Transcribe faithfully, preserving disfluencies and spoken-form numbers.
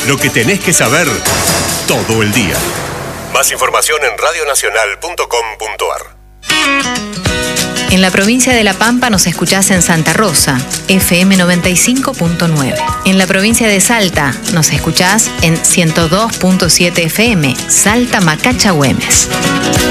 Lo que tenés que saber todo el día. Más información en radio nacional punto com punto a r. En la provincia de La Pampa nos escuchás en Santa Rosa, F M noventa y cinco punto nueve. En la provincia de Salta nos escuchás en ciento dos punto siete F M, Salta Macacha Güemes.